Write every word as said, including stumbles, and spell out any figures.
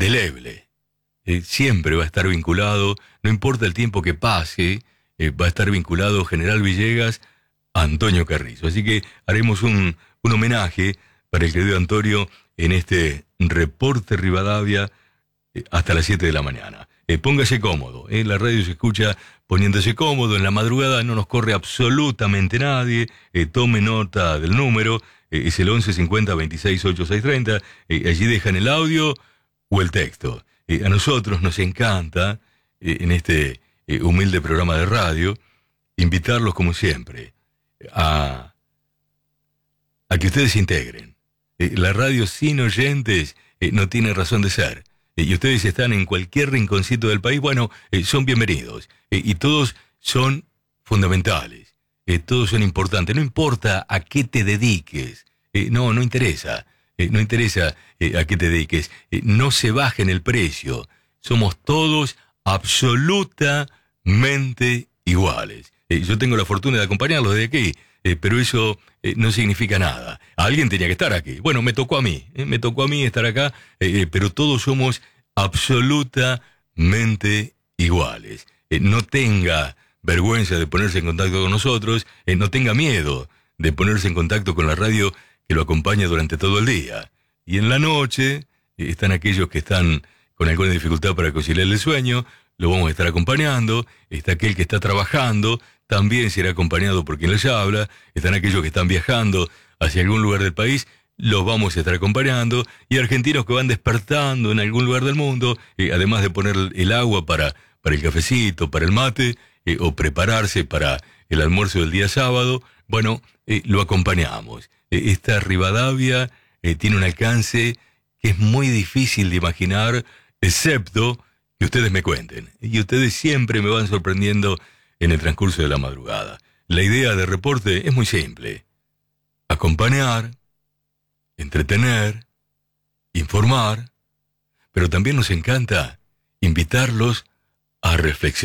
indeleble. Eh, siempre va a estar vinculado, no importa el tiempo que pase, eh, va a estar vinculado General Villegas a Antonio Carrizo. Así que haremos un, un homenaje para el querido Antonio en este Reporte Rivadavia eh, hasta las siete de la mañana. Eh, póngase cómodo, eh, la radio se escucha poniéndose cómodo, en la madrugada no nos corre absolutamente nadie, eh, tome nota del número, eh, es el once cincuenta veintiséis ochenta y seis treinta, eh, allí dejan el audio o el texto. Eh, a nosotros nos encanta, eh, en este eh, humilde programa de radio, invitarlos como siempre a, a que ustedes se integren. Eh, la radio sin oyentes eh, no tiene razón de ser. Y ustedes están en cualquier rinconcito del país, bueno, eh, son bienvenidos. Eh, y todos son fundamentales. Eh, todos son importantes. No importa a qué te dediques. Eh, no, no interesa. Eh, no interesa eh, a qué te dediques. Eh, no se baje en el precio. Somos todos absolutamente iguales. Eh, yo tengo la fortuna de acompañarlos desde aquí, eh, pero eso eh, no significa nada. Alguien tenía que estar aquí. Bueno, me tocó a mí. Eh, me tocó a mí estar acá, eh, eh, pero todos somos absolutamente iguales. Eh, no tenga vergüenza de ponerse en contacto con nosotros, eh, no tenga miedo de ponerse en contacto con la radio que lo acompaña durante todo el día. Y en la noche eh, están aquellos que están con alguna dificultad para conciliar el sueño, lo vamos a estar acompañando. Está aquel que está trabajando, también será acompañado por quien les habla. Están aquellos que están viajando hacia algún lugar del país, los vamos a estar acompañando. Y argentinos que van despertando en algún lugar del mundo, eh, además de poner el agua para, para el cafecito, para el mate, eh, o prepararse para el almuerzo del día sábado, bueno, eh, lo acompañamos. Eh, esta Rivadavia eh, tiene un alcance que es muy difícil de imaginar, excepto que ustedes me cuenten. Y ustedes siempre me van sorprendiendo en el transcurso de la madrugada. La idea de Reporte es muy simple: acompañar, entretener, informar, pero también nos encanta invitarlos a reflexionar.